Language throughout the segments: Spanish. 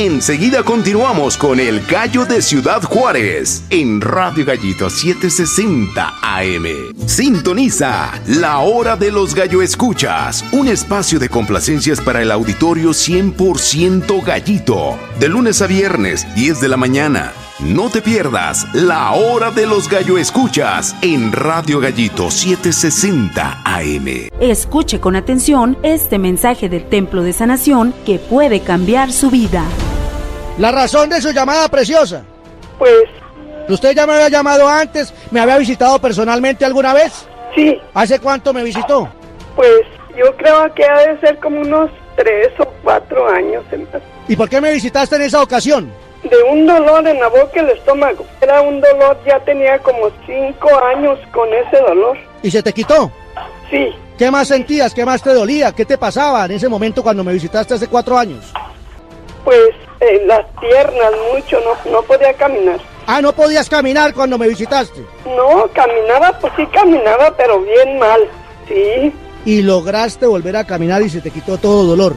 Enseguida continuamos con El Gallo de Ciudad Juárez en Radio Gallito 760 AM. Sintoniza La Hora de los Gallo Escuchas, un espacio de complacencias para el auditorio 100% gallito. De lunes a viernes, 10 de la mañana. No te pierdas La Hora de los Gallo Escuchas en Radio Gallito 760 AM. Escuche con atención este mensaje del Templo de Sanación que puede cambiar su vida. La razón de su llamada, preciosa. Pues... ¿Usted ya me había llamado antes? ¿Me había visitado personalmente alguna vez? Sí. ¿Hace cuánto me visitó? Pues yo creo que ha de ser como unos 3 o 4 años. ¿Y por qué me visitaste en esa ocasión? De un dolor en la boca y el estómago. Era un dolor, ya tenía como 5 años con ese dolor. ¿Y se te quitó? Sí. ¿Qué más sentías? ¿Qué más te dolía? ¿Qué te pasaba en ese momento cuando me visitaste hace 4 años? Pues las piernas mucho, no podía caminar. Ah, ¿no podías caminar cuando me visitaste? No, caminaba, pues sí caminaba, pero bien mal, sí. ¿Y lograste volver a caminar y se te quitó todo dolor?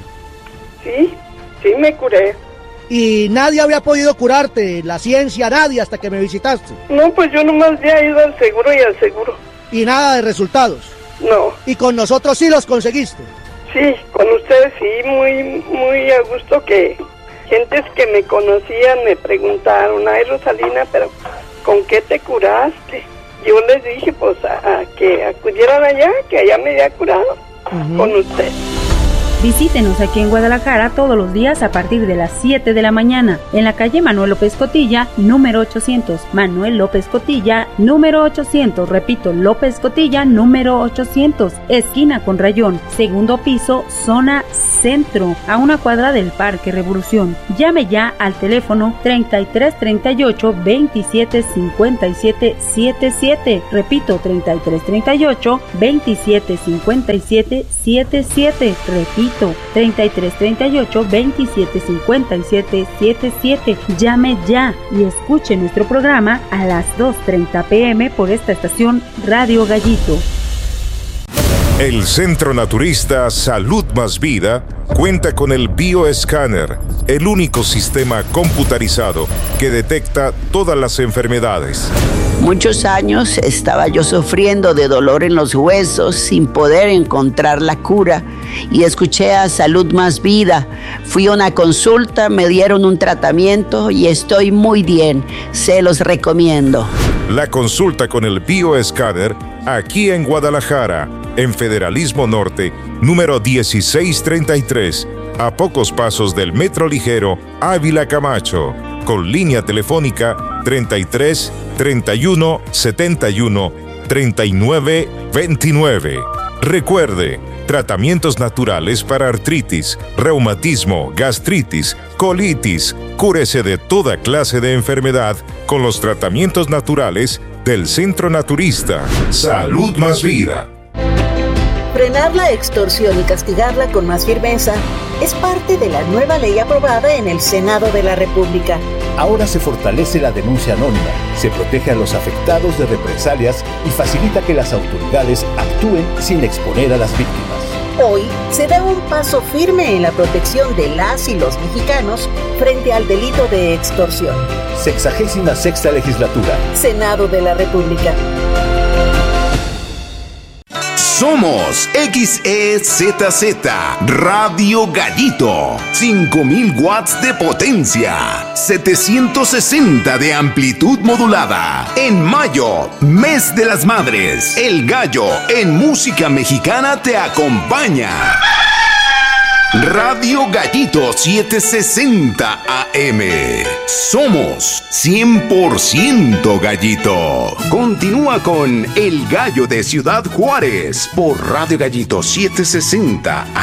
Sí me curé. ¿Y nadie había podido curarte? ¿La ciencia, nadie, hasta que me visitaste? No, pues yo nomás había ido al seguro y al seguro. ¿Y nada de resultados? No. ¿Y con nosotros sí los conseguiste? Sí, con ustedes sí, muy a gusto que... Gentes que me conocían me preguntaron, ay Rosalina, pero ¿con qué te curaste? Yo les dije, pues, a que acudieran allá, que allá me había curado con usted. Visítenos aquí en Guadalajara todos los días a partir de las 7 de la mañana, en la calle Manuel López Cotilla, número 800. Manuel López Cotilla, número 800. Repito, López Cotilla, número 800. Esquina con Rayón, segundo piso, zona centro, a una cuadra del Parque Revolución. Llame ya al teléfono 3338 27 57 77. Repito, 3338 27 57 77. Repito, 3338 27 57 77. Llame ya y escuche nuestro programa a las 2:30 p.m. por esta estación Radio Gallito. El Centro Naturista Salud Más Vida cuenta con el Bioescáner, el único sistema computarizado que detecta todas las enfermedades. Muchos años estaba yo sufriendo de dolor en los huesos sin poder encontrar la cura y escuché a Salud Más Vida. Fui a una consulta, me dieron un tratamiento y estoy muy bien. Se los recomiendo. La consulta con el Bioescáner aquí en Guadalajara, en Federalismo Norte, número 1633, a pocos pasos del Metro Ligero Ávila Camacho, con línea telefónica 33 31 71 39 29. Recuerde, tratamientos naturales para artritis, reumatismo, gastritis, colitis. Cúrese de toda clase de enfermedad con los tratamientos naturales del Centro Naturista Salud Más Vida. Frenar la extorsión y castigarla con más firmeza es parte de la nueva ley aprobada en el Senado de la República. Ahora se fortalece la denuncia anónima, se protege a los afectados de represalias y facilita que las autoridades actúen sin exponer a las víctimas. Hoy se da un paso firme en la protección de las y los mexicanos frente al delito de extorsión. 66ª Legislatura. Senado de la República. Somos XEZZ Radio Gallito, 5000 watts de potencia, 760 de amplitud modulada. En mayo, mes de las madres, El Gallo en música mexicana te acompaña. Radio Gallito 760 AM. Somos 100% Gallito. Continúa con El Gallo de Ciudad Juárez por Radio Gallito 760 AM.